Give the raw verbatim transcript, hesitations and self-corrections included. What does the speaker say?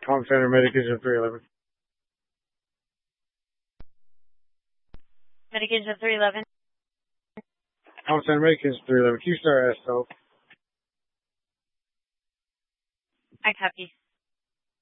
Com Center Medication three eleven. Medication three eleven. Com Center Medication three eleven. Q Star S O. I copy.